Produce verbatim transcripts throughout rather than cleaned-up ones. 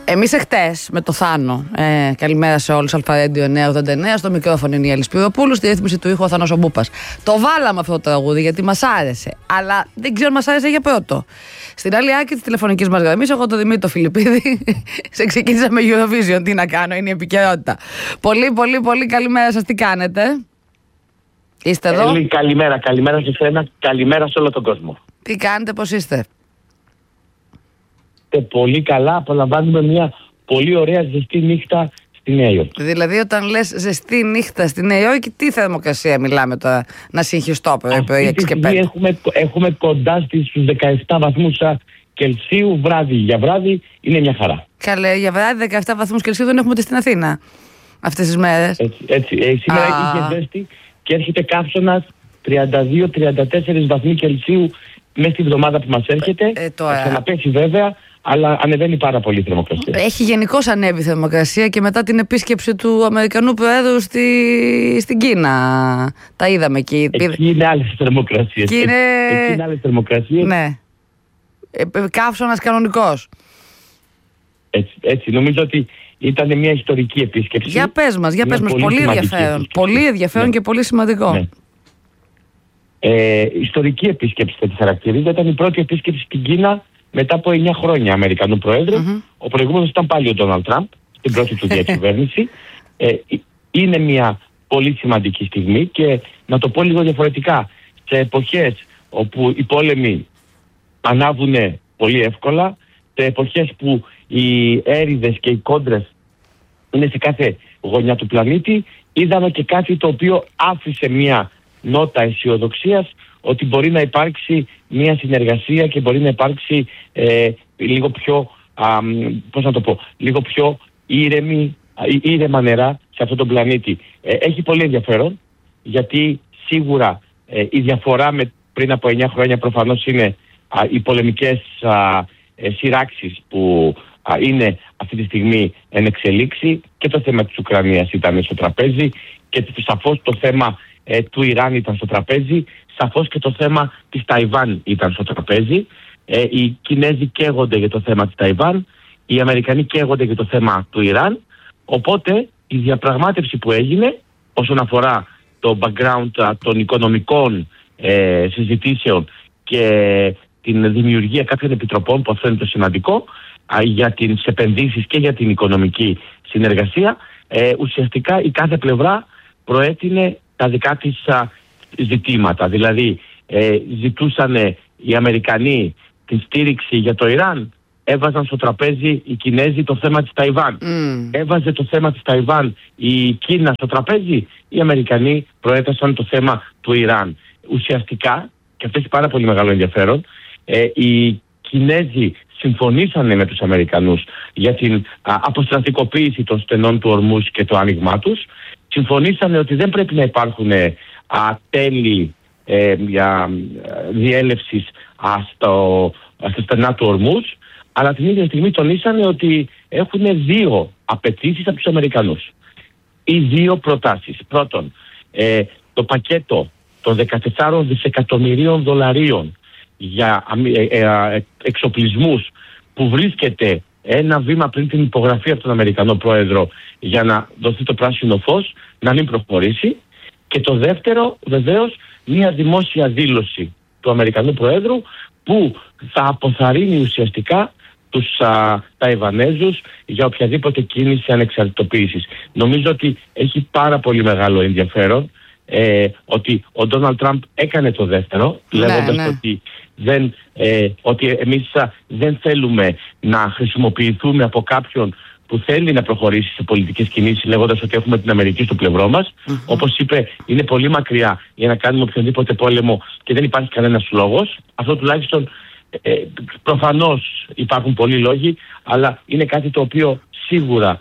Εμείς εχθές με το Θάνο, ε, καλημέρα σε όλους, Αλφαρέντιο εννιακόσια ογδόντα εννέα, στο μικρόφωνο είναι η Έλλη Σπυροπούλου, στη ρύθμιση του ήχου ο Θάνος ο Μπούπας. Το βάλαμε αυτό το τραγούδι γιατί μας άρεσε, αλλά δεν ξέρω αν μας άρεσε για πρώτο. Στην άλλη άκρη της τηλεφωνικής μας γραμμής, εγώ το Δημήτρη το Φιλιππίδη, σε ξεκίνησα με Eurovision, τι να κάνω, είναι η επικαιρότητα. Πολύ, πολύ, πολύ καλημέρα σας, τι κάνετε? Είστε εδώ? Έλλη, καλημέρα, καλημέρα σε εσένα, καλημέρα σε όλο τον κόσμο. Τι κάνετε, πώς είστε? Πολύ καλά, απολαμβάνουμε μια πολύ ωραία ζεστή νύχτα στη Νέα Υόρκη. Δηλαδή, όταν λες ζεστή νύχτα στη Νέα Υόρκη, τι θερμοκρασία μιλάμε τώρα, να συγχυστώ πρωί έξι και πέντε? Έχουμε, έχουμε κοντά στους δεκαεπτά βαθμούς Κελσίου, βράδυ για βράδυ, είναι μια χαρά. Καλέ, για βράδυ δεκαεπτά βαθμούς Κελσίου δεν έχουμε ούτε στην Αθήνα αυτές τις μέρες. Έτσι, έτσι. Ε, σήμερα είχε ζέστη και έρχεται καύσωνας τριάντα δύο τριάντα τέσσερα βαθμοί Κελσίου μέσα στη βδομάδα που μας έρχεται. Ε, τώρα... Θα ξαναπέσει βέβαια, αλλά ανεβαίνει πάρα πολύ η θερμοκρασία. Έχει γενικώς ανέβει η θερμοκρασία και μετά την επίσκεψη του Αμερικανού Προέδρου στη... στην Κίνα. Τα είδαμε εκεί. Εκεί είναι άλλες θερμοκρασίες. Είναι... Εκεί είναι άλλες θερμοκρασίες. Ναι. Ε, καύσωνας κανονικός. Έτσι, έτσι. Νομίζω ότι ήταν μια ιστορική επίσκεψη. Για πες μας, για πες μας. Πολύ, πολύ ενδιαφέρον. Πολύ ενδιαφέρον ναι. και πολύ σημαντικό. Ναι. Ε, ιστορική επίσκεψη θα τη χαρακτηρίζω. Ήταν η πρώτη επίσκεψη στην Κίνα μετά από εννιά χρόνια Αμερικανού Προέδρου. Mm-hmm. Ο προηγούμενος ήταν πάλι ο Ντόναλντ Τραμπ στην πρώτη του διακυβέρνηση. Ε, είναι μια πολύ σημαντική στιγμή και να το πω λίγο διαφορετικά. Σε εποχές όπου οι πόλεμοι ανάβουν πολύ εύκολα, σε εποχές που οι έρηδες και οι κόντρες είναι σε κάθε γωνιά του πλανήτη, είδαμε και κάτι το οποίο άφησε μια νότα αισιοδοξίας ότι μπορεί να υπάρξει μια συνεργασία και μπορεί να υπάρξει ε, λίγο πιο, α, πώς να το πω, λίγο πιο ήρεμη, ήρεμα νερά σε αυτόν τον πλανήτη. Ε, έχει πολύ ενδιαφέρον, γιατί σίγουρα ε, η διαφορά με πριν από εννιά χρόνια προφανώς είναι α, οι πολεμικές α, ε, σειράξεις που α, είναι αυτή τη στιγμή εν εξελίξη, και το θέμα της Ουκρανίας ήταν στο τραπέζι και σαφώς το θέμα ε, του Ιράν ήταν στο τραπέζι. Σαφώς και το θέμα της Ταϊβάν ήταν στο τραπέζι. Ε, οι Κινέζοι καίγονται για το θέμα της Ταϊβάν, οι Αμερικανοί καίγονται για το θέμα του Ιράν. Οπότε η διαπραγμάτευση που έγινε όσον αφορά το background των οικονομικών ε, συζητήσεων και την δημιουργία κάποιων επιτροπών, που αυτό είναι το σημαντικό, α, για τις επενδύσεις και για την οικονομική συνεργασία, ε, ουσιαστικά η κάθε πλευρά προέτεινε τα δικά της α, ζητήματα. Δηλαδή ε, ζητούσαν οι Αμερικανοί την στήριξη για το Ιράν, έβαζαν στο τραπέζι οι Κινέζοι το θέμα της Ταϊβάν. Mm. Έβαζε το θέμα της Ταϊβάν η Κίνα στο τραπέζι, οι Αμερικανοί προέθεσαν το θέμα του Ιράν. Ουσιαστικά, και αυτό έχει πάρα πολύ μεγάλο ενδιαφέρον, ε, οι Κινέζοι συμφωνήσανε με τους Αμερικανούς για την α, αποστρατικοποίηση των στενών του Ορμούς και το άνοιγμά τους. Συμφωνήσανε ότι δεν πρέπει να υπάρχουν α, τέλη ε, για διέλευσης α, στο, στα στενά του Ορμούς, αλλά την ίδια στιγμή τονίσανε ότι έχουν δύο απαιτήσεις από τους Αμερικανούς ή δύο προτάσεις. Πρώτον, ε, το πακέτο των δεκατεσσάρων δισεκατομμυρίων δολαρίων για ε, ε, εξοπλισμούς που βρίσκεται ένα βήμα πριν την υπογραφή από τον Αμερικανό Πρόεδρο για να δοθεί το πράσινο φως, να μην προχωρήσει. Και το δεύτερο, βεβαίως, μια δημόσια δήλωση του Αμερικανού Προέδρου που θα αποθαρρύνει ουσιαστικά τους α, Ταϊβανέζους για οποιαδήποτε κίνηση ανεξαρτητοποίησης. Νομίζω ότι έχει πάρα πολύ μεγάλο ενδιαφέρον ε, ότι ο Ντόναλντ Τραμπ έκανε το δεύτερο, ναι, λέγοντας ναι. ότι, δεν, ε, ότι εμείς α, δεν θέλουμε να χρησιμοποιηθούμε από κάποιον που θέλει να προχωρήσει σε πολιτικές κινήσεις, λέγοντας ότι έχουμε την Αμερική στο πλευρό μας. Mm-hmm. Όπως είπε, είναι πολύ μακριά για να κάνουμε οποιοδήποτε πόλεμο και δεν υπάρχει κανένας λόγος. Αυτό τουλάχιστον ε, προφανώς υπάρχουν πολλοί λόγοι, αλλά είναι κάτι το οποίο σίγουρα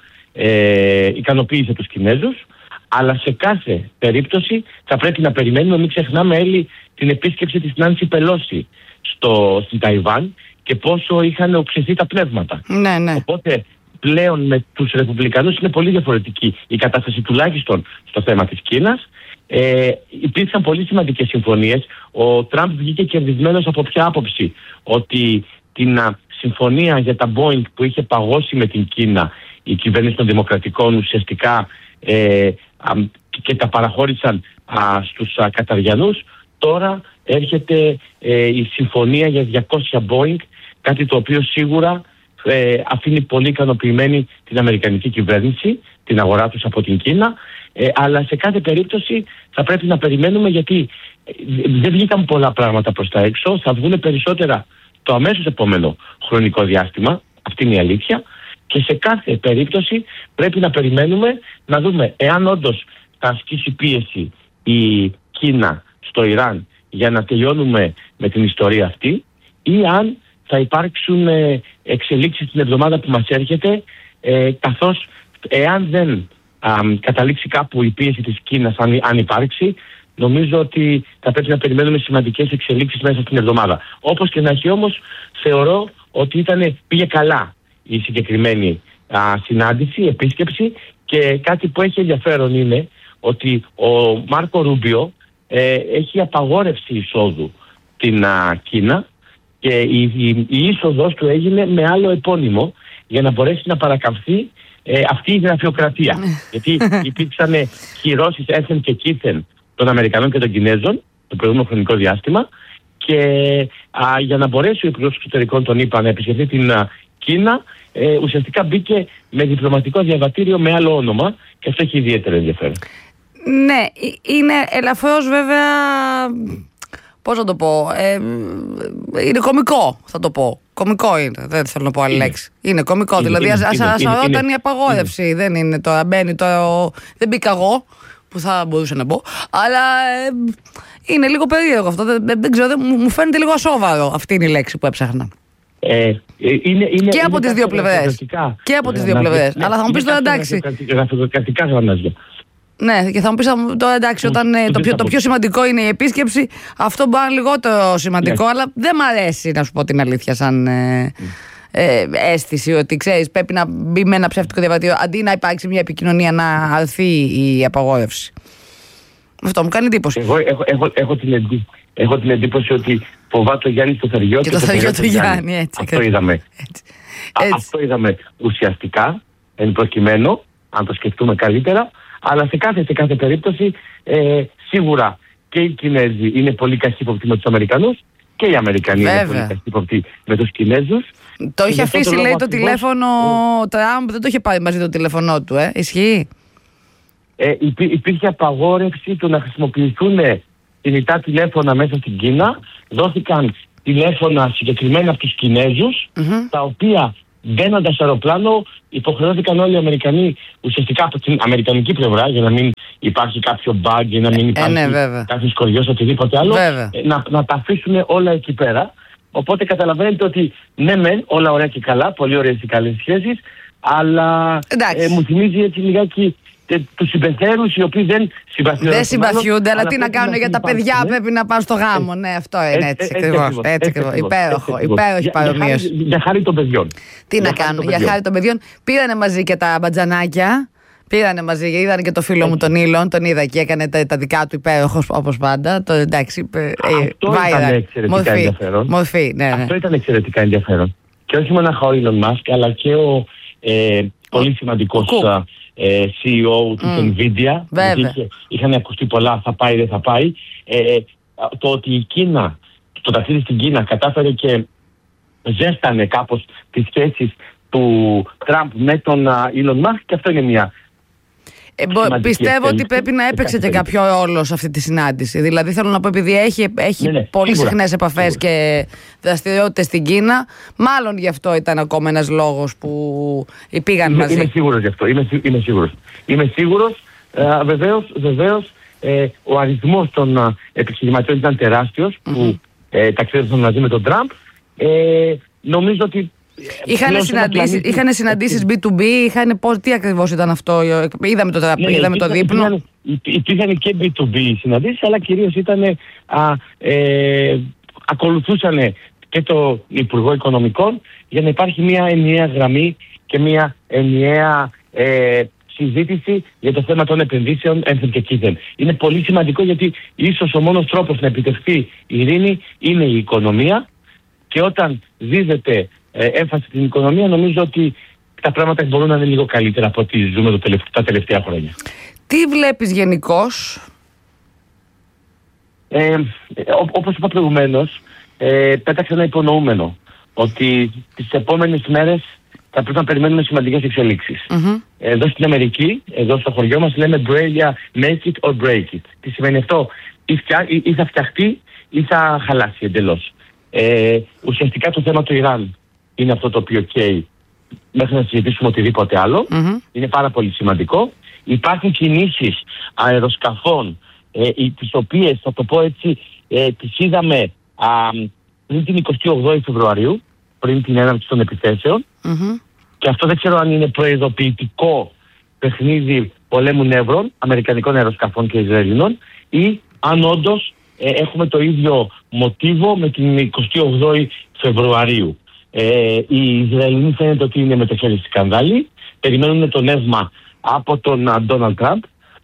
ε, ικανοποίησε τους Κινέζους. Αλλά σε κάθε περίπτωση θα πρέπει να περιμένουμε, μην ξεχνάμε, Έλλη, την επίσκεψη της Νάνση Πελόση στο, στην Ταϊβάν και πόσο είχαν οξυθεί τα πνεύματα. Ναι, ναι. Οπότε πλέον με τους Ρεπουμπλικανούς είναι πολύ διαφορετική η κατάσταση, τουλάχιστον στο θέμα της Κίνας. Ε, υπήρξαν πολύ σημαντικές συμφωνίες. Ο Τραμπ βγήκε κερδισμένος από ποια άποψη? Ότι την α, συμφωνία για τα Boeing που είχε παγώσει με την Κίνα η κυβέρνηση των Δημοκρατικών ουσιαστικά ε, α, και τα παραχώρησαν α, στους α, Καταριανούς, τώρα έρχεται ε, η συμφωνία για διακόσια Boeing, κάτι το οποίο σίγουρα ε, αφήνει πολύ ικανοποιημένη την αμερικανική κυβέρνηση, την αγορά τους από την Κίνα, ε, αλλά σε κάθε περίπτωση θα πρέπει να περιμένουμε, γιατί ε, δεν βγήκαν πολλά πράγματα προς τα έξω, θα βγουν περισσότερα το αμέσως επόμενο χρονικό διάστημα, αυτή είναι η αλήθεια, και σε κάθε περίπτωση πρέπει να περιμένουμε να δούμε εάν όντως θα ασκήσει πίεση η Κίνα στο Ιράν για να τελειώνουμε με την ιστορία αυτή, ή αν θα υπάρξουν ε, εξελίξεις την εβδομάδα που μας έρχεται, ε, καθώς εάν δεν α, καταλήξει κάπου η πίεση της Κίνας, αν, αν υπάρξει, νομίζω ότι θα πρέπει να περιμένουμε σημαντικές εξελίξεις μέσα στην εβδομάδα. Όπως και να έχει όμως, θεωρώ ότι ήταν, πήγε καλά η συγκεκριμένη α, συνάντηση, επίσκεψη, και κάτι που έχει ενδιαφέρον είναι ότι ο Μάρκο Ρούμπιο ε, έχει απαγόρευση εισόδου την α, Κίνα, και η, η, η είσοδος του έγινε με άλλο επώνυμο για να μπορέσει να παρακαμφθεί ε, αυτή η γραφειοκρατία. Γιατί υπήρξαν κυρώσεις έθεν και κήθεν των Αμερικανών και των Κινέζων το προηγούμενο χρονικό διάστημα, και α, για να μπορέσει ο Υπουργός Εξωτερικών των ΗΠΑ να επισκεφθεί την α, Κίνα, ε, ουσιαστικά μπήκε με διπλωματικό διαβατήριο με άλλο όνομα, και αυτό έχει ιδιαίτερο ενδιαφέρον. Ναι, είναι ελαφρώς βέβαια, πώς να το πω, ε, είναι κωμικό θα το πω. Κωμικό είναι, δεν θέλω να πω άλλη είναι. λέξη. Είναι κωμικό, είναι, δηλαδή ασαρώταν η απαγόρευση, είναι. δεν είναι τώρα, μπαίνει το, δεν μπήκα εγώ, που θα μπορούσα να μπω, αλλά ε, είναι λίγο περίεργο αυτό, δεν, δεν ξέρω, δεν, μου φαίνεται λίγο ασόβαρο, αυτή είναι η λέξη που έψαχνα. Ε, είναι, είναι, και από τις δύο πλευρές. Και από τις δύο πλευρές. Ναι, αλλά θα μου πεις τώρα εντάξει. Γραφειοκρατικά γραμμάζια. Ναι, και θα μου πεις τώρα εντάξει, όταν mm, το, πιο, το πιο σημαντικό είναι η επίσκεψη, αυτό μπορεί να είναι λιγότερο σημαντικό, ναι. αλλά δεν μ' αρέσει, να σου πω την αλήθεια, σαν ε, mm. ε, αίσθηση ότι ξέρεις, πρέπει να μπει με ένα ψεύτικο διαβατήριο αντί να υπάρξει μια επικοινωνία να αρθεί η απαγόρευση. Αυτό μου κάνει εντύπωση. Εγώ έχω, έχω, έχω, την, εντύπωση, έχω την εντύπωση ότι φοβάται ο Γιάννης το θεριό και, και το θεριό του Γιάννη. Έτσι, αυτό, είδαμε. Έτσι. Α, αυτό είδαμε ουσιαστικά, εν προκειμένου, αν το σκεφτούμε καλύτερα, αλλά σε κάθε, σε κάθε περίπτωση ε, σίγουρα και οι Κινέζοι είναι πολύ καχύποπτοι με τους Αμερικανούς, και οι Αμερικανοί Βέβαια. είναι πολύ καχύποπτοι με τους Κινέζους. Το είχε αφήσει, το λέει, το τηλέφωνο ο Τραμπ, δεν το είχε πάρει μαζί το τηλέφωνό του, ε, ισχύει. Ε, υπή, υπήρχε απαγόρευση του να χρησιμοποιηθούν κινητά τηλέφωνα μέσα στην Κίνα. Δόθηκαν τηλέφωνα συγκεκριμένα από τους Κινέζους, mm-hmm. τα οποία μπαίνοντας στο αεροπλάνο υποχρεώθηκαν όλοι οι Αμερικανοί ουσιαστικά από την αμερικανική πλευρά, για να μην υπάρχει κάποιο bug, για να μην υπάρχει ε, ναι, κάποιο σκοριός, οτιδήποτε άλλο, ε, να, να τα αφήσουν όλα εκεί πέρα. Οπότε καταλαβαίνετε ότι ναι μεν, όλα ωραία και καλά, πολύ ωραίες και καλές σχέσεις, αλλά ε, μου θυμίζει έτσι λιγάκι τους συμπεθέρους οι οποίοι δεν συμπαθιούνται. Δεν συμπαθιούνται, αλλά τι να κάνουν για τα παιδιά, πρέπει να πάνε στο γάμο. Ναι, αυτό είναι έτσι ακριβώς. Υπέροχο, υπέροχη παρομοίωση. Για χάρη των παιδιών. Τι να κάνουν, για χάρη των παιδιών. Πήρανε μαζί και τα μπατζανάκια. Πήρανε μαζί, είδαν και το φίλο μου τον Ήλον, τον είδα και έκανε τα, τα δικά του υπέροχος όπως πάντα. Το, εντάξει, αυτό ήταν εξαιρετικά ενδιαφέρον. Μορφή, ναι, ναι. Αυτό ήταν εξαιρετικά ενδιαφέρον. Και όχι μόνο ο Ήλον Μάσκ, αλλά και ο ε, πολύ σημαντικός ε, σι ι ο της mm. Nvidia. Είχε, είχαν ακουστεί πολλά, θα πάει, δεν θα πάει. Ε, το ότι η Κίνα, το ταξίδι στην Κίνα κατάφερε και ζέστανε κάπως τις σχέσεις του Τραμπ με τον Ήλον Μάσκ, και αυτό είναι μια Ε, πιστεύω ότι πρέπει να έπαιξε και κάποιο ρόλο σε αυτή τη συνάντηση. Δηλαδή, θέλω να πω, επειδή έχει, έχει ναι, ναι, πολύ συχνές επαφές και δραστηριότητες στην Κίνα, μάλλον γι' αυτό ήταν ακόμα ένας λόγος που πήγαν είμαι, μαζί. Είμαι σίγουρος γι' αυτό. Είμαι, είμαι σίγουρος. Είμαι σίγουρος. Ε, βεβαίως, βεβαίως ε, ο αριθμός των ε, επιχειρηματιών ήταν τεράστιος, mm-hmm. που ε, ταξίδευσαν μαζί με τον Τραμπ. Ε, νομίζω ότι Είχαν συναντήσεις, είχαν συναντήσεις μπι του μπι, είχαν πώς, τι ακριβώς ήταν αυτό, είδαμε το, ναι, είδαμε το δείπνο. Υπήρχαν, υπήρχαν και μπι του μπι συναντήσεις, αλλά κυρίως ήταν, α, ε, ακολουθούσαν και το Υπουργό Οικονομικών για να υπάρχει μια ενιαία γραμμή και μια ενιαία ε, συζήτηση για το θέμα των επενδύσεων ένθεν και κήθεν. Είναι πολύ σημαντικό, γιατί ίσως ο μόνος τρόπος να επιτευχθεί η ειρήνη είναι η οικονομία, και όταν δίδεται ε, έμφαση στην οικονομία, νομίζω ότι τα πράγματα μπορούν να είναι λίγο καλύτερα από ό,τι ζούμε το τελευταία, τα τελευταία χρόνια. Τι βλέπεις γενικώς? Ε, όπως είπα προηγουμένως, ε, πέταξε ένα υπονοούμενο ότι τις επόμενες μέρες θα πρέπει να περιμένουμε σημαντικές εξελίξεις. Mm-hmm. Εδώ στην Αμερική, εδώ στο χωριό μας λέμε Brailia, make it or break it. Τι σημαίνει αυτό? Ή, φτιά, ή, ή θα φτιαχτεί ή θα χαλάσει εντελώς. Ε, ουσιαστικά το θέμα του Ιράν είναι αυτό το οποίο καίει μέχρι να συζητήσουμε οτιδήποτε άλλο. Mm-hmm. Είναι πάρα πολύ σημαντικό. Υπάρχουν κινήσεις αεροσκαφών, ε, τις οποίες, θα το πω έτσι, ε, τις είδαμε α, πριν την εικοστή όγδοη Φεβρουαρίου, πριν την έναρξη των επιθέσεων. Mm-hmm. Και αυτό δεν ξέρω αν είναι προειδοποιητικό παιχνίδι πολέμου νεύρων Αμερικανικών αεροσκαφών και Ισραηλινών, ή αν όντως ε, έχουμε το ίδιο μοτίβο με την εικοστή όγδοη Φεβρουαρίου. Ε, οι Ισραηλινοί φαίνεται ότι είναι με το χέρι στη σκανδάλη, περιμένουν το νεύμα από τον Ντόναλντ Τραμπ.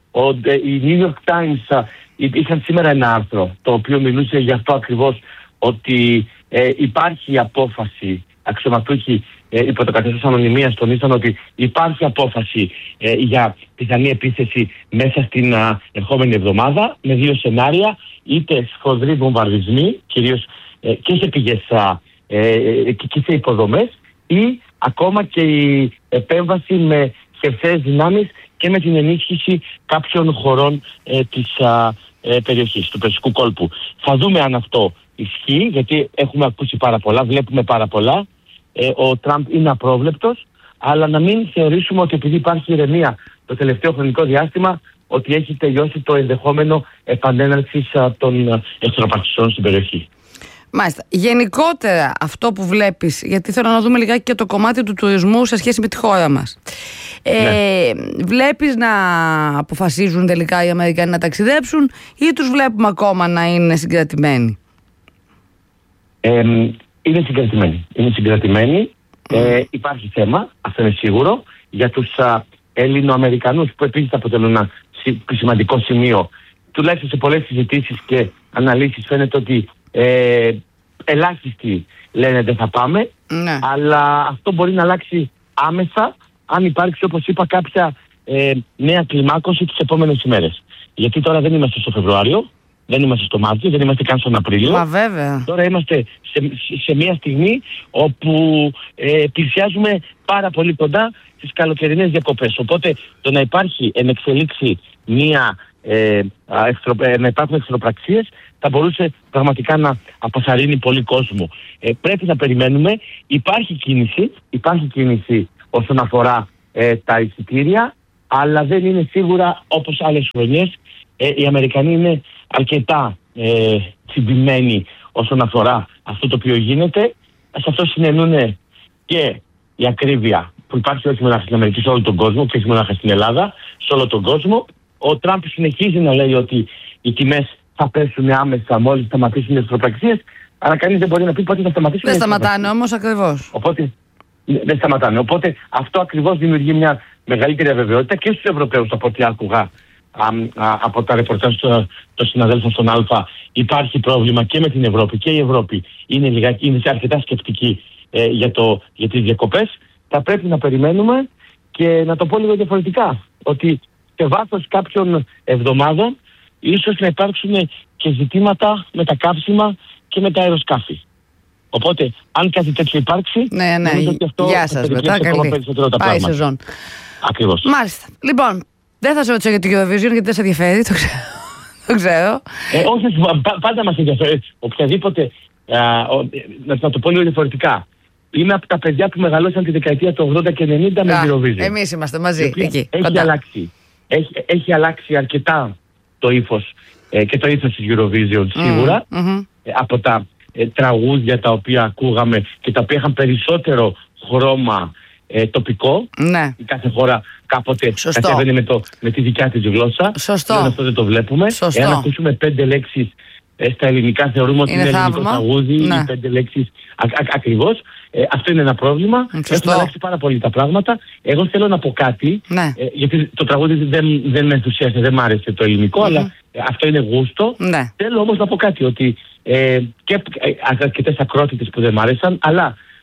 Οι New York Times uh, είχαν σήμερα ένα άρθρο το οποίο μιλούσε για αυτό ακριβώς, ότι ε, υπάρχει απόφαση, αξιωματούχοι ε, υπό το καθεστώς ανωνυμίας τονίσαν ότι υπάρχει απόφαση ε, για πιθανή επίθεση μέσα στην uh, ερχόμενη εβδομάδα, με δύο σενάρια, είτε σφοδροί βομβαρδισμοί, κυρίως ε, και σε πηγές uh, ε, και σε υποδομές, ή ακόμα και η επέμβαση με χερσαίες δυνάμεις και με την ενίσχυση κάποιων χωρών ε, της α, ε, περιοχής, του Περσικού κόλπου. Θα δούμε αν αυτό ισχύει, γιατί έχουμε ακούσει πάρα πολλά, βλέπουμε πάρα πολλά. Ε, ο Τραμπ είναι απρόβλεπτος, αλλά να μην θεωρήσουμε ότι επειδή υπάρχει ηρεμία το τελευταίο χρονικό διάστημα, ότι έχει τελειώσει το ενδεχόμενο επανέναρξης των εχθροπαξιστών στην περιοχή. Μάλιστα. Γενικότερα αυτό που βλέπεις, γιατί θέλω να δούμε λιγάκι και το κομμάτι του τουρισμού σε σχέση με τη χώρα μας. Ε, ναι. Βλέπεις να αποφασίζουν τελικά οι Αμερικανοί να ταξιδέψουν ή τους βλέπουμε ακόμα να είναι συγκρατημένοι? Ε, είναι συγκρατημένοι. Είναι συγκρατημένοι. Mm. Ε, υπάρχει θέμα, αυτό είναι σίγουρο, για τους α, Έλληνο-Αμερικανούς που επίσης αποτελούν ένα σημαντικό σημείο. Τουλάχιστον σε πολλές συζητήσεις και αναλύσεις φαίνεται ότι Ε, ελάχιστοι λένε δεν θα πάμε, ναι. Αλλά αυτό μπορεί να αλλάξει άμεσα αν υπάρξει, όπως είπα, κάποια ε, νέα κλιμάκωση τις επόμενες ημέρες. Γιατί τώρα δεν είμαστε στο Φεβρουάριο, δεν είμαστε στο Μάρτιο, δεν είμαστε καν στον Απρίλιο. Μα βέβαια. Τώρα είμαστε σε, σε μια στιγμή όπου ε, πλησιάζουμε πάρα πολύ κοντά στις καλοκαιρινές διακοπές. Οπότε το να υπάρχει εν εξελίξει μια Ε, εξτρο, ε, να υπάρχουν εχθροπραξίες θα μπορούσε πραγματικά να αποθαρρύνει πολύ κόσμο. Ε, πρέπει να περιμένουμε. Υπάρχει κίνηση, υπάρχει κίνηση όσον αφορά ε, τα εισιτήρια, αλλά δεν είναι σίγουρα όπως άλλες χρονιές. Ε, οι Αμερικανοί είναι αρκετά ε, τσιμπημένοι όσον αφορά αυτό το οποίο γίνεται. Σε αυτό συνενούν και η ακρίβεια που υπάρχει όχι μόνο στην Αμερική, σε όλο τον κόσμο, και όχι μόνο στην Ελλάδα, σε όλο τον κόσμο. Ο Τραμπ συνεχίζει να λέει ότι οι τιμές θα πέσουν άμεσα μόλις σταματήσουν οι εχθροπραξίες, αλλά κανείς δεν μπορεί να πει πότε θα σταματήσουν. Δεν σταματάνε όμως ακριβώς. Οπότε δεν σταματάνε. Οπότε αυτό ακριβώς δημιουργεί μια μεγαλύτερη αβεβαιότητα και στους Ευρωπαίους, από ό,τι άκουγα α, α, από τα ρεπορτάζ των συναδέλφων στον Α. Υπάρχει πρόβλημα και με την Ευρώπη, και η Ευρώπη είναι, λιγάκι, είναι αρκετά σκεπτική ε, για, το, για τις διακοπές. Θα πρέπει να περιμένουμε και να το πω λίγο διαφορετικά, ότι σε βάθος κάποιων εβδομάδων ίσως να υπάρξουν και ζητήματα με τα καύσιμα και με τα αεροσκάφη. Οπότε, αν κάτι τέτοιο υπάρξει, ναι, ναι. αυτό Γεια σας, μετά καλή. Περισσότερο τα Πάει πράγματα. Σεζόν. Ακριβώς. Μάλιστα. Λοιπόν, δεν θα σε ρωτήσω για την Eurovision γιατί δεν σε ενδιαφέρει, το ξέρω. το ξέρω. Ε, όχι, πάντα μας ενδιαφέρει. Οποιαδήποτε, α, ο, να, να το πω λίγο διαφορετικά. Είμαι από τα παιδιά που μεγαλώσαν τη δεκαετία του ογδόντα και ενενήντα με Eurovision. Εμείς είμαστε μαζί. Εκεί, έχει αλλάξει. Έχει, έχει αλλάξει αρκετά το ύφος ε, και το ύφος της Eurovision σίγουρα, mm, mm-hmm. ε, από τα ε, τραγούδια τα οποία ακούγαμε και τα οποία είχαν περισσότερο χρώμα ε, τοπικό. Ναι. Η κάθε χώρα κάποτε κατέβαινε με, με τη δικιά της γλώσσα. Σωστό. Πλέον αυτό δεν το βλέπουμε. Σωστό. Εάν ακούσουμε πέντε λέξεις ε, στα ελληνικά θεωρούμε ότι είναι, είναι ελληνικό τραγούδι, ναι. Ή πέντε λέξεις α, α, ακριβώς. Ε, αυτό είναι ένα πρόβλημα. Έχουν αλλάξει πάρα πολύ τα πράγματα. Εγώ θέλω να πω κάτι, ναι. ε, γιατί το τραγούδι δεν, δεν με ενθουσίασε, δεν μ' άρεσε το ελληνικό, mm-hmm. αλλά ε, αυτό είναι γούστο. Ναι. Θέλω όμως να πω κάτι, ότι ε, και ε, αρκετές ακρότητες που δεν μ' άρεσαν, αλλά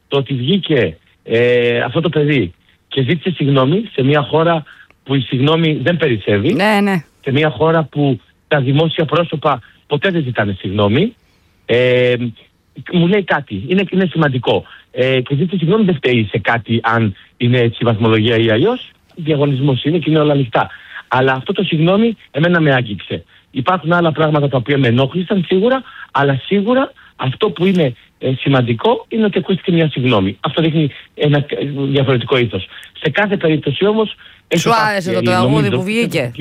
το ότι βγήκε ε, αυτό το παιδί και ζήτησε συγγνώμη σε μια χώρα που η συγγνώμη δεν περισσεύει, ναι, ναι. σε μια χώρα που τα δημόσια πρόσωπα ποτέ δεν ζητάνε συγγνώμη, ε, μου λέει κάτι, είναι, είναι σημαντικό. Ε, και ζήτησε συγγνώμη, δεν φταίει σε κάτι αν είναι έτσι η βαθμολογία ή αλλιώς. Διαγωνισμός είναι και είναι όλα ανοιχτά. Αλλά αυτό το συγγνώμη εμένα με άγγιξε. Υπάρχουν άλλα πράγματα τα οποία με ενόχλησαν σίγουρα, αλλά σίγουρα αυτό που είναι ε, σημαντικό είναι ότι ακούστηκε μια συγγνώμη. Αυτό δείχνει ένα διαφορετικό ήθος. Σε κάθε περίπτωση όμως. Σου άρεσε το τραγούδι που βγήκε?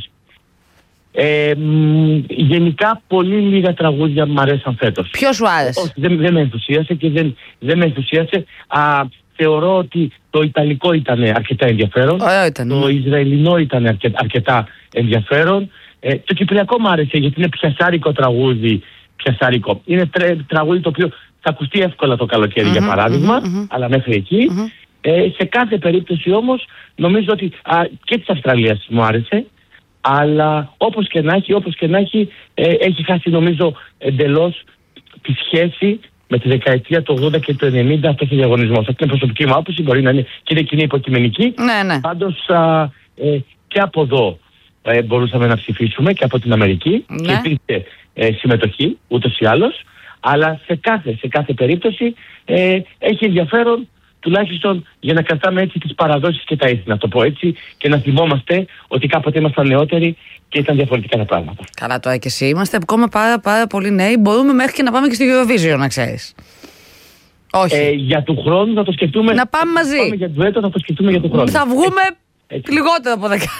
Ε, μ, γενικά πολύ λίγα τραγούδια μου αρέσαν φέτος. Ποιο σου άρεσε? Όχι, δεν, δεν με ενθουσίασε και δεν, δεν με ενθουσίασε. Α, θεωρώ ότι το Ιταλικό ήταν αρκετά ενδιαφέρον. Ωραία ήταν. Το Ισραηλινό ήταν αρκε, αρκετά ενδιαφέρον. Ε, το Κυπριακό μου άρεσε γιατί είναι πιασάρικο τραγούδι. Πιασάρικο. Είναι τρε, τραγούδι το οποίο θα ακουστεί εύκολα το καλοκαίρι, mm-hmm, για παράδειγμα, mm-hmm, αλλά μέχρι εκεί. Mm-hmm. Ε, σε κάθε περίπτωση όμως νομίζω ότι α, και της Αυστραλίας μου άρεσε. Αλλά όπως και να έχει, όπως και να έχει, ε, έχει χάσει νομίζω εντελώς τη σχέση με τη δεκαετία του ογδόντα και του ενενήντα αυτός ο διαγωνισμός. Αυτή είναι προσωπική μου άποψη, μπορεί να είναι και είναι κοινή υποκειμενική. Ναι, ναι. Πάντως α, ε, και από εδώ ε, μπορούσαμε να ψηφίσουμε και από την Αμερική, ναι, και υπήρχε ε, συμμετοχή ούτως ή άλλως. Αλλά σε κάθε, σε κάθε περίπτωση ε, έχει ενδιαφέρον, τουλάχιστον για να κρατάμε έτσι τις παραδόσεις και τα ήθη, να το πω έτσι, και να θυμόμαστε ότι κάποτε ήμασταν νεότεροι και ήταν διαφορετικά τα πράγματα. Καλά, τώρα και εσύ είμαστε ακόμα πάρα, πάρα πολύ νέοι. Μπορούμε μέχρι και να πάμε και στη Eurovision, να ξέρεις. Όχι. Ε, για του χρόνου θα το σκεφτούμε. Να πάμε μαζί. Πάμε για του έτο, θα το σκεφτούμε για του χρόνου. Θα βγούμε έτσι, λιγότερο από δέκα.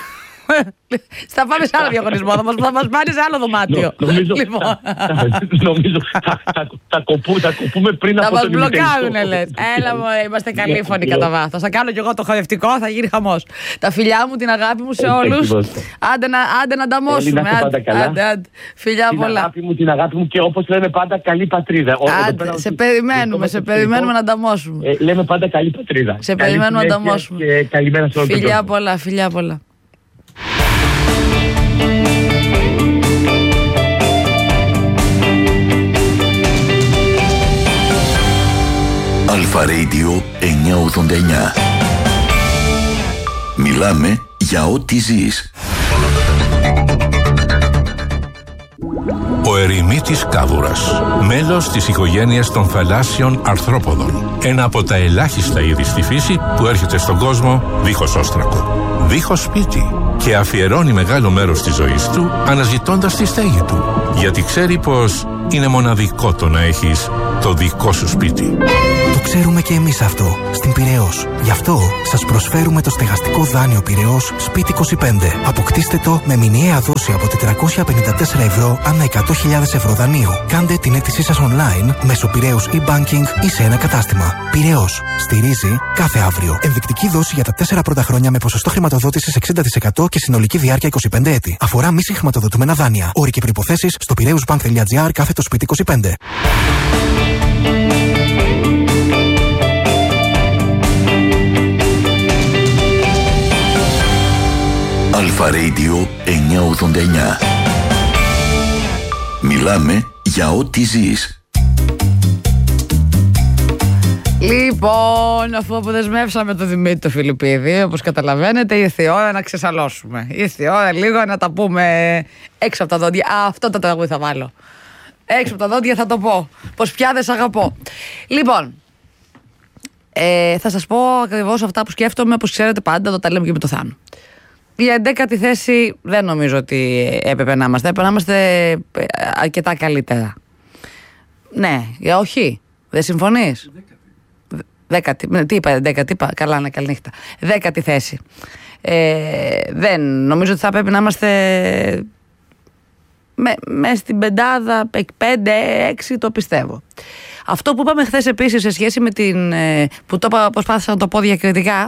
Θα πάμε σε άλλο διαγωνισμό, θα μας, θα μας πάρει σε άλλο δωμάτιο. Νο, νομίζω λοιπόν. θα, θα, νομίζω θα, θα, θα, κοπού, θα κοπούμε πριν θα από το δημοτικό. Θα μας μπλοκάρουν, λες. Έλα μου, είμαστε καλή φωνή κατά βάθος. Θα κάνω κι εγώ το χορευτικό, θα γίνει χαμός. Τα φιλιά μου, την αγάπη μου σε όλους. Άντε να, άντε να ανταμώσουμε. Άντε, άντε, άντε. Φιλιά την πολλά. Την αγάπη μου, την αγάπη μου και όπως λέμε πάντα καλή πατρίδα. Άντε, σε περιμένουμε, σε περιμένουμε να ανταμώσουμε. Ε, λέμε πάντα καλή πατρίδα. Σε περιμένουμε να ανταμώσουμε. Και καλημέρα σε όλους. Φιλιά πολλά, φιλιά πολλά. Αλφα Radio εννιακόσια ογδόντα εννιά. Μιλάμε για ό,τι ζεις. Ο ερημίτης κάβουρας, μέλος της οικογένειας των θαλάσσιων αρθρόποδων. Ένα από τα ελάχιστα είδη στη φύση που έρχεται στον κόσμο δίχως όστρακο, δίχως σπίτι, και αφιερώνει μεγάλο μέρος της ζωής του αναζητώντας τη στέγη του, γιατί ξέρει πως είναι μοναδικό το να έχεις το δικό σου σπίτι. Το ξέρουμε και εμείς αυτό, στην Πειραιώς. Γι' αυτό σας προσφέρουμε το στεγαστικό δάνειο Πειραιώς Σπίτι είκοσι πέντε. Αποκτήστε το με μηνιαία δόση από τετρακόσια πενήντα τέσσερα ευρώ ανά εκατό χιλιάδες ευρώ δανείου. Κάντε την αίτησή σας online μέσω Πειραιώς e-banking ή σε ένα κατάστημα. Πειραιώς. Στηρίζει κάθε αύριο. Ενδεικτική δόση για τα τέσσερα πρώτα χρόνια με ποσοστό χρηματοδότησης εξήντα τοις εκατό και συνολική διάρκεια είκοσι πέντε έτη. Αφορά μη συγχρηματοδοτούμενα δάνεια. Όροι και προϋποθέσεις στο πειραιούσbank.gr κάθετο σπίτι είκοσι πέντε. Αλφα Radio εννιακόσια ογδόντα εννιά. Μιλάμε για ό,τι ζεις. Λοιπόν, αφού αποδεσμεύσαμε τον Δημήτρη το Φιλιππίδη, όπως καταλαβαίνετε, ήρθε η ώρα να ξεσαλώσουμε. Ήρθε η ώρα λίγο να τα πούμε έξω από τα δόντια. Α, αυτό το τραγούδι θα βάλω. Έξω από τα δόντια θα το πω. Πως πια δεν σ' αγαπώ. Λοιπόν, ε, θα σας πω ακριβώς αυτά που σκέφτομαι, όπως ξέρετε πάντα, το τα λέμε και με το Θάνο. Η εντέκατη θέση δεν νομίζω ότι έπρεπε να είμαστε. Έπρεπε να είμαστε αρκετά καλύτερα. Ναι, για όχι. Δεν συμφωνείς? Δέκατη. Τι είπα, εντέκατη, είπα. Καλά, ναι, καλή νύχτα. Δέκατη θέση. Ε, δεν νομίζω ότι θα πρέπει να είμαστε με, με στην πεντάδα, πέντε έξι, το πιστεύω. Αυτό που είπαμε χθες επίσης σε σχέση με την. Που το προσπάθησα να το πω διακριτικά.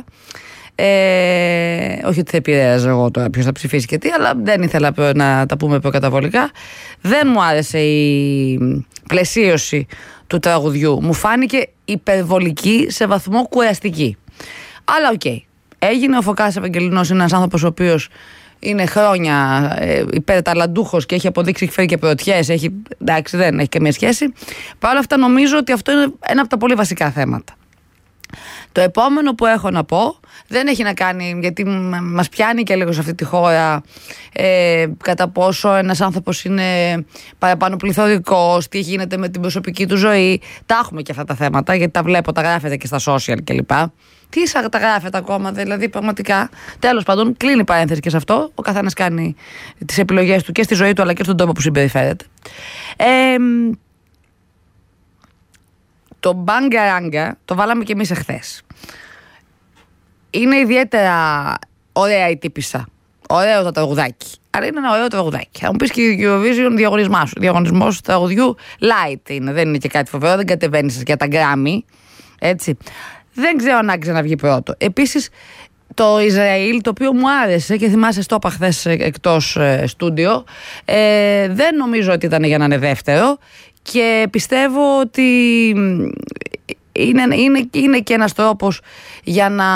Ε, όχι ότι θα επηρέαζε εγώ τώρα ποιος θα ψηφίσει και τι, αλλά δεν ήθελα να τα πούμε προκαταβολικά. Δεν μου άρεσε η πλαισίωση του τραγουδιού. Μου φάνηκε υπερβολική, σε βαθμό κουραστική. Αλλά οκ. Okay. Έγινε ο Φωκάς Ευαγγελινός, είναι ένας άνθρωπος ο οποίος είναι χρόνια ε, υπερταλαντούχος και έχει αποδείξει, έχει φέρει και πρωτιές. Έχει, εντάξει, δεν έχει καμία σχέση. Παρ' όλα αυτά, νομίζω ότι αυτό είναι ένα από τα πολύ βασικά θέματα. Το επόμενο που έχω να πω δεν έχει να κάνει, γιατί μας πιάνει και λίγο σε αυτή τη χώρα ε, κατά πόσο ένας άνθρωπος είναι παραπάνω πληθωρικός, τι γίνεται με την προσωπική του ζωή. Τα έχουμε και αυτά τα θέματα, γιατί τα βλέπω, τα γράφετε και στα social κλπ. Τι τα γράφετε ακόμα, δηλαδή πραγματικά. Τέλος πάντων, κλείνει η παρένθεση και σε αυτό. Ο καθένας κάνει τις επιλογές του και στη ζωή του αλλά και στον τρόπο που συμπεριφέρεται. Ε, το μπάγκα-ράγκα το βάλαμε και εμείς εχθές. Είναι ιδιαίτερα ωραία η τύπισσα. Ωραίο το τραγουδάκι. Άρα είναι ένα ωραίο τραγουδάκι. Θα μου πεις και η Eurovision διαγωνισμός. Διαγωνισμός τραγουδιού light είναι. Δεν είναι και κάτι φοβερό. Δεν κατεβαίνει για τα Grammy. Έτσι. Δεν ξέρω αν άξιζε να βγει πρώτο. Επίσης, το Ισραήλ, το οποίο μου άρεσε και θυμάσαι στο είπα χθες εκτός ε, στούντιο, ε, δεν νομίζω ότι ήταν για να είναι δεύτερο και πιστεύω ότι είναι, είναι, είναι και ένας τρόπος για να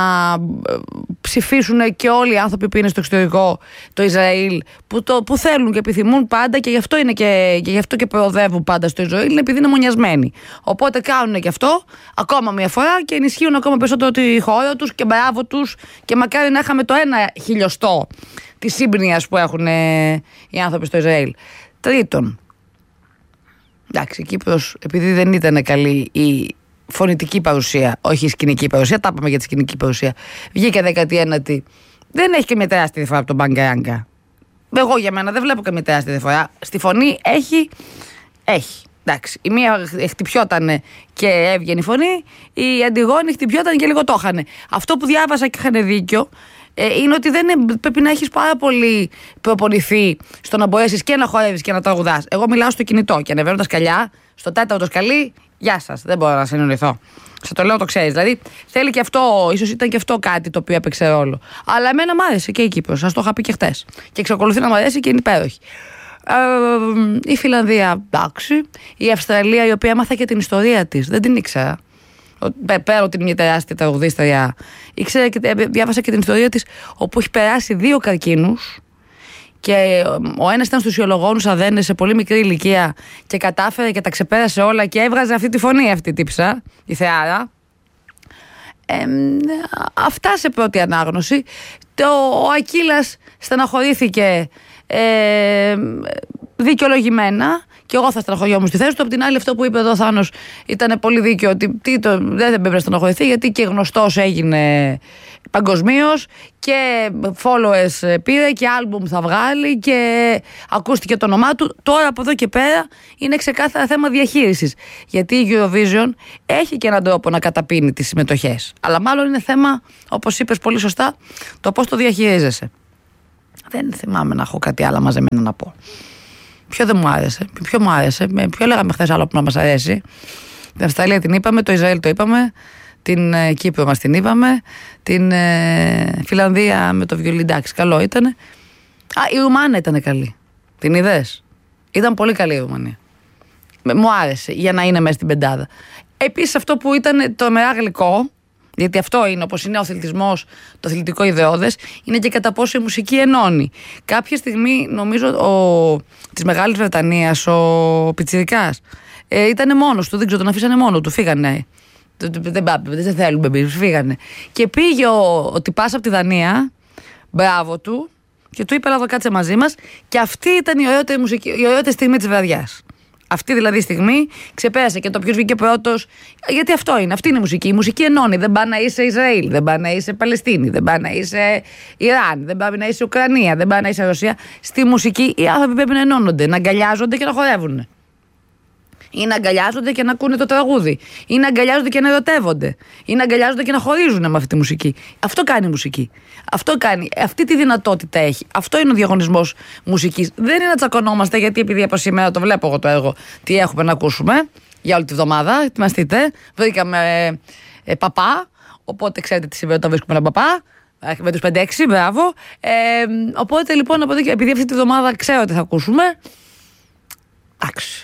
ψηφίσουν και όλοι οι άνθρωποι που είναι στο εξωτερικό το Ισραήλ, που, το, που θέλουν και επιθυμούν πάντα και γι' αυτό, είναι και, και γι' αυτό και προοδεύουν πάντα στο Ισραήλ, επειδή είναι μονιασμένοι. Οπότε κάνουν και αυτό ακόμα μια φορά και ενισχύουν ακόμα περισσότερο τη χώρα τους και μπράβο τους και μακάρι να είχαμε το ένα χιλιοστό της σύμπνοιας που έχουν ε, οι άνθρωποι στο Ισραήλ. Τρίτον, εντάξει, η Κύπρος, επειδή δεν ήταν καλή η φωνητική παρουσία, όχι η σκηνική παρουσία, τα είπαμε για τη σκηνική παρουσία, βγήκε δέκατη ένατη, δεν έχει και μια τεράστια διαφορά από τον μπάγκα-ράγκα. Εγώ για μένα δεν βλέπω και μια τεράστια διαφορά. Στη φωνή έχει, έχει. Εντάξει, η μία χτυπιόταν και έβγαινε η φωνή, η Αντιγόνη χτυπιόταν και λίγο το είχανε. Αυτό που διάβασα και είχαν δίκιο ε, είναι ότι δεν είναι, πρέπει να έχεις πάρα πολύ προπονηθεί στο να μπορέσεις και να χορεύεις και να τραγουδάς. Εγώ μιλάω στο κινητό και ανεβαίνω τα σκαλιά, στο τέταρτο σκαλί, γεια σας, δεν μπορώ να συνεννοηθώ. Σε το λέω, το ξέρεις. Δηλαδή θέλει και αυτό, ίσως ήταν και αυτό κάτι το οποίο έπαιξε ρόλο. Αλλά εμένα μου άρεσε και η Κύπρος, σας το είχα πει και χτες. Και εξακολουθεί να μου αρέσει και είναι υπέροχη. Ε, η Φιλανδία, εντάξει. Η Αυστραλία, η οποία έμαθα και την ιστορία της, δεν την ήξερα. Πέρα ότι είναι μια τεράστια τραγουδίστρια, ήξερα και διάβασα και την ιστορία της, όπου έχει περάσει δύο καρκίνους. Και ο ένας ήταν στους ιολογόνους αδένες σε πολύ μικρή ηλικία και κατάφερε και τα ξεπέρασε όλα και έβγαζε αυτή τη φωνή, αυτή η τύψα, η θεάρα. Ε, αυτά σε πρώτη ανάγνωση. Το, ο Ακύλας στεναχωρήθηκε ε, δικαιολογημένα και εγώ θα στεναχωριόμουν στη θέση του. Απ' την άλλη, αυτό που είπε εδώ ο Θάνος ήταν πολύ δίκαιο, ότι τι το, δεν πρέπει να στεναχωρηθεί, γιατί και γνωστός έγινε παγκοσμίως και followers πήρε και άλμπουμ θα βγάλει και ακούστηκε το όνομά του. Τώρα από εδώ και πέρα είναι ξεκάθαρα θέμα διαχείρισης, γιατί η Eurovision έχει και έναν τρόπο να καταπίνει τις συμμετοχές, αλλά μάλλον είναι θέμα, όπως είπες πολύ σωστά, το πώς το διαχειρίζεσαι. Δεν θυμάμαι να έχω κάτι άλλο μαζεμένα να πω. Ποιο δεν μου άρεσε, ποιο μου άρεσε, ποιο λέγαμε χθες άλλο που να μας αρέσει. Την Αυστραλία την είπαμε, το Ισραήλ το είπαμε, την ε, Κύπρο μας την είπαμε, την ε, Φιλανδία με το βιολί, εντάξει, καλό ήτανε. Α, η Ρουμάνια ήταν καλή. Την είδες? Ήταν πολύ καλή η Ρουμανία. Μου άρεσε για να είναι μέσα στην πεντάδα. Επίσης αυτό που ήταν τρομερά γλυκό, γιατί αυτό είναι, όπως είναι ο αθλητισμός, το αθλητικό ιδεώδες, είναι και κατά πόσο η μουσική ενώνει. Κάποια στιγμή, νομίζω, ο, της Μεγάλης Βρετανίας, ο Πιτσιρικάς, ε, ήταν μόνος του, δεν ξέρω, τον αφήσανε μόνο του, φύγανε. Δεν, δεν θέλουμε εμείς, φύγανε. Και πήγε ο, ο τυπάς από τη Δανία, μπράβο του, και του είπε, έλα εδώ κάτσε μαζί μας, και αυτή ήταν η ωραιότερη, μουσική, η ωραιότερη στιγμή της βραδιάς. Αυτή δηλαδή η στιγμή ξεπέρασε και το ποιος βγήκε πρώτος. Γιατί αυτό είναι, αυτή είναι η μουσική. Η μουσική ενώνει. Δεν πάει να είσαι Ισραήλ, δεν πάει να είσαι Παλαιστίνη, δεν πάει να είσαι Ιράν, δεν πάει να είσαι Ουκρανία, δεν πάει να είσαι Ρωσία. Στη μουσική οι άνθρωποι πρέπει να ενώνονται, να αγκαλιάζονται και να χορεύουν. Ή να αγκαλιάζονται και να ακούνε το τραγούδι. Ή να αγκαλιάζονται και να ερωτεύονται. Ή να αγκαλιάζονται και να χωρίζουν με αυτή τη μουσική. Αυτό κάνει η μουσική. Αυτό κάνει. Αυτή τη δυνατότητα έχει. Αυτό είναι ο διαγωνισμός μουσικής. Δεν είναι να τσακωνόμαστε, γιατί επειδή από σήμερα το βλέπω εγώ το έργο, τι έχουμε να ακούσουμε για όλη τη βδομάδα. Ετοιμαστείτε. Βρήκαμε ε, ε, παπά. Οπότε ξέρετε τι συμβαίνει όταν βρίσκουμε έναν παπά. Με τους πέντε έξι, μπράβο. Ε, οπότε λοιπόν, επειδή αυτή τη βδομάδα ξέρω τι θα ακούσουμε. Εντάξει.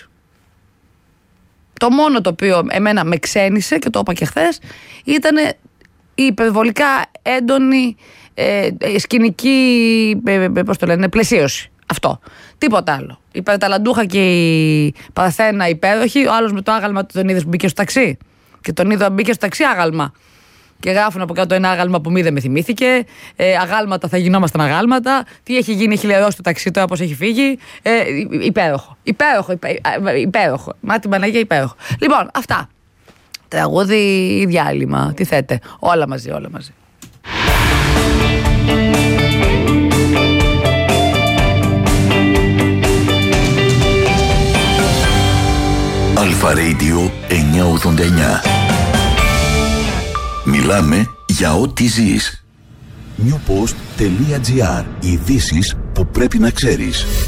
Το μόνο το οποίο εμένα με ξένησε, και το είπα και χθες, ήταν η υπερβολικά έντονη ε, σκηνική ε, πώς το λένε, πλαισίωση. Αυτό. Τίποτα άλλο. Η Περταλαντούχα και η Παρθένα υπέροχη. Ο άλλος με το άγαλμα τον είδες που μπήκε στο ταξί. Και τον είδα μπήκε στο ταξί άγαλμα. και γράφουν από κάτω ένα άγαλμα που μη δεν με θυμήθηκε. Ε, αγάλματα θα γινόμασταν αγάλματα. Τι έχει γίνει, έχει λιαρώσει το ταξί τώρα, πώς έχει φύγει. Ε, υπέροχο. Υπέροχο. Υπέροχο. υπέροχο. Μάτι Παναγία, υπέροχο. Λοιπόν, αυτά. Τραγούδι ή διάλειμμα. Τι θέτε. Όλα μαζί, όλα μαζί. Αλφα Radio εννιακόσια ογδόντα εννιά. Μιλάμε για ό,τι ζεις. newpost.gr. Ειδήσεις που πρέπει να ξέρεις.